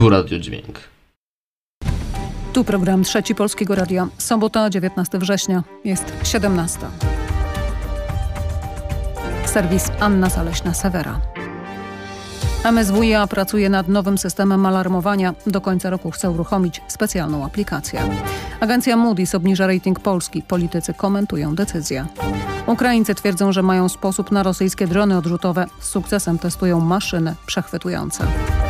Radiodźwięk. Tu program Trzeci Polskiego Radia. Sobota, 19 września. Jest 17. Serwis Anna Zaleśna-Sewera. MSWiA pracuje nad nowym systemem alarmowania. Do końca roku chce uruchomić specjalną aplikację. Agencja Moody's obniża rating Polski. Politycy komentują decyzję. Ukraińcy twierdzą, że mają sposób na rosyjskie drony odrzutowe. Z sukcesem testują maszyny przechwytujące.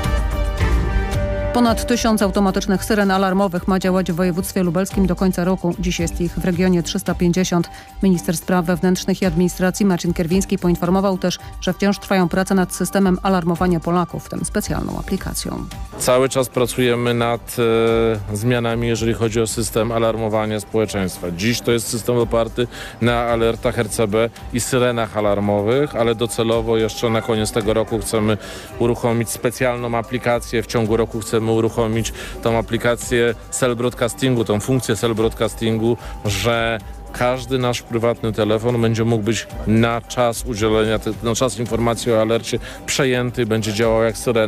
Ponad 1000 automatycznych syren alarmowych ma działać w województwie lubelskim do końca roku. Dziś jest ich w regionie 350. Minister Spraw Wewnętrznych i Administracji Marcin Kierwiński poinformował też, że wciąż trwają prace nad systemem alarmowania Polaków, w tym specjalną aplikacją. Cały czas pracujemy nad zmianami, jeżeli chodzi o system alarmowania społeczeństwa. Dziś to jest system oparty na alertach RCB i syrenach alarmowych, ale docelowo jeszcze na koniec tego roku chcemy uruchomić specjalną aplikację. W ciągu roku chcemy uruchomić tą aplikację cell broadcastingu, tą funkcję cell broadcastingu, że każdy nasz prywatny telefon będzie mógł być na czas udzielenia, na czas informacji o alercie przejęty, będzie działał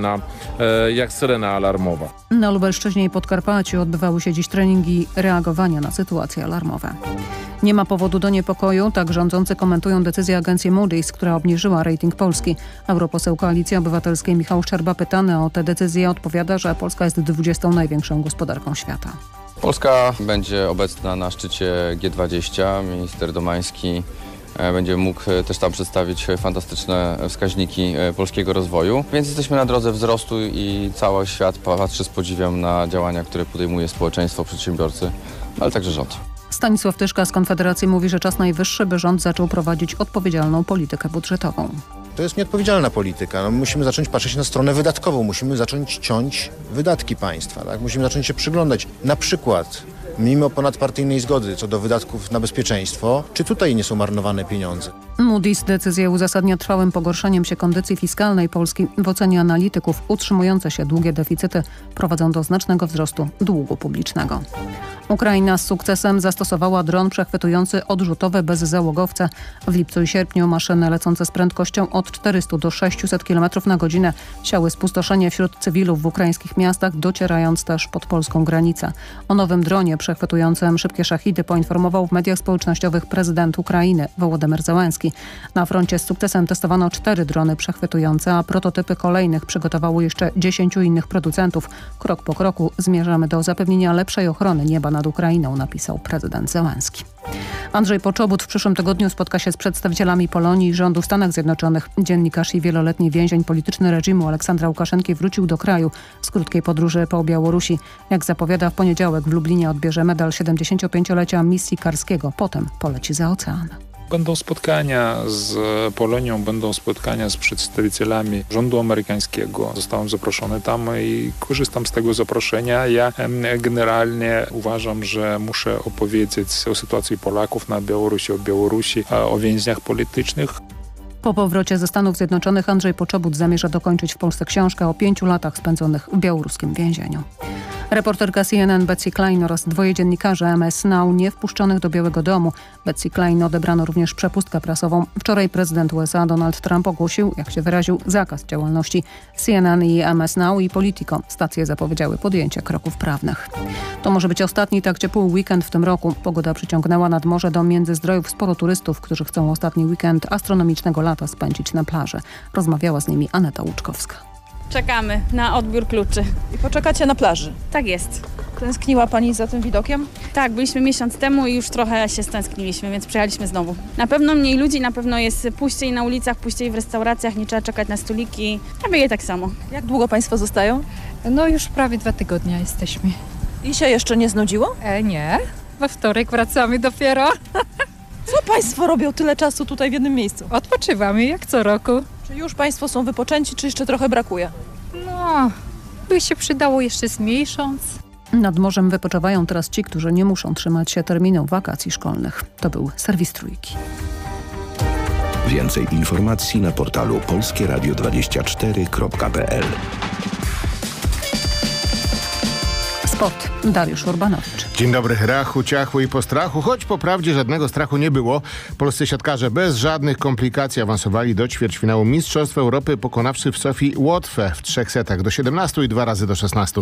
jak syrena alarmowa. Na Lubelszczyźnie i Podkarpaciu odbywały się dziś treningi reagowania na sytuacje alarmowe. Nie ma powodu do niepokoju, tak rządzący komentują decyzję agencji Moody's, która obniżyła rating Polski. Europoseł Koalicji Obywatelskiej Michał Szczerba, pytany o tę decyzję, odpowiada, że Polska jest 20. największą gospodarką świata. Polska będzie obecna na szczycie G20. Minister Domański będzie mógł też tam przedstawić fantastyczne wskaźniki polskiego rozwoju. Więc jesteśmy na drodze wzrostu i cały świat patrzy z podziwem na działania, które podejmuje społeczeństwo, przedsiębiorcy, ale także rząd. Stanisław Tyszka z Konfederacji mówi, że czas najwyższy, by rząd zaczął prowadzić odpowiedzialną politykę budżetową. To jest nieodpowiedzialna polityka. Musimy zacząć patrzeć na stronę wydatkową. Musimy zacząć ciąć wydatki państwa. Tak? Musimy zacząć się przyglądać. Na przykład, mimo ponadpartyjnej zgody co do wydatków na bezpieczeństwo, czy tutaj nie są marnowane pieniądze? Moody's decyzję uzasadnia trwałym pogorszeniem się kondycji fiskalnej Polski. W ocenie analityków utrzymujące się długie deficyty prowadzą do znacznego wzrostu długu publicznego. Ukraina z sukcesem zastosowała dron przechwytujący odrzutowe bez załogowca. W lipcu i sierpniu maszyny lecące z prędkością od 400 do 600 km na godzinę siały spustoszenie wśród cywilów w ukraińskich miastach, docierając też pod polską granicę. O nowym dronie przechwytującym szybkie szachidy poinformował w mediach społecznościowych prezydent Ukrainy Wołodymyr Zełenski. Na froncie z sukcesem testowano 4 drony przechwytujące, a prototypy kolejnych przygotowało jeszcze 10 innych producentów. Krok po kroku zmierzamy do zapewnienia lepszej ochrony nieba nad Ukrainą, napisał prezydent Zełenski. Andrzej Poczobut w przyszłym tygodniu spotka się z przedstawicielami Polonii i rządu w Stanach Zjednoczonych. Dziennikarz i wieloletni więzień polityczny reżimu Aleksandra Łukaszenki wrócił do kraju z krótkiej podróży po Białorusi. Jak zapowiada, w poniedziałek w Lublinie odbierze medal 75-lecia misji Karskiego. Potem poleci za ocean. Będą spotkania z Polonią, będą spotkania z przedstawicielami rządu amerykańskiego. Zostałem zaproszony tam i korzystam z tego zaproszenia. Ja generalnie uważam, że muszę opowiedzieć o sytuacji Polaków na Białorusi, o Białorusi, o więźniach politycznych. Po powrocie ze Stanów Zjednoczonych Andrzej Poczobut zamierza dokończyć w Polsce książkę o 5 latach spędzonych w białoruskim więzieniu. Reporterka CNN Betsy Klein oraz 2 dziennikarzy MS Now nie wpuszczonych do Białego Domu. Betsy Klein odebrano również przepustkę prasową. Wczoraj prezydent USA Donald Trump ogłosił, jak się wyraził, zakaz działalności CNN i MS Now i Politico. Stacje zapowiedziały podjęcie kroków prawnych. To może być ostatni tak ciepły weekend w tym roku. Pogoda przyciągnęła nad morze do Międzyzdrojów sporo turystów, którzy chcą ostatni weekend astronomicznego lata spędzić na plaży. Rozmawiała z nimi Aneta Łuczkowska. Czekamy na odbiór kluczy. I poczekacie na plaży? Tak jest. Tęskniła Pani za tym widokiem? Tak, byliśmy miesiąc temu i już trochę się stęskniliśmy, więc przyjechaliśmy znowu. Na pewno mniej ludzi, na pewno jest puściej na ulicach, puściej w restauracjach, nie trzeba czekać na stoliki. A bieje tak samo. Jak długo Państwo zostają? No już prawie 2 tygodnie jesteśmy. I się jeszcze nie znudziło? Nie, we wtorek wracamy dopiero. Co Państwo robią tyle czasu tutaj w jednym miejscu? Odpoczywamy jak co roku. Czy już Państwo są wypoczęci, czy jeszcze trochę brakuje? No, by się przydało jeszcze z miesiąc. Nad morzem wypoczywają teraz ci, którzy nie muszą trzymać się terminów wakacji szkolnych. To był serwis Trójki. Więcej informacji na portalu polskieradio24.pl. Sport. Dariusz Urbanowicz. Dzień dobry. Rachu, ciachu i postrachu, choć po prawdzie żadnego strachu nie było. Polscy siatkarze bez żadnych komplikacji awansowali do ćwierćfinału Mistrzostw Europy, pokonawszy w Sofii Łotwę w 3 setach do 17 i 2 razy do 16.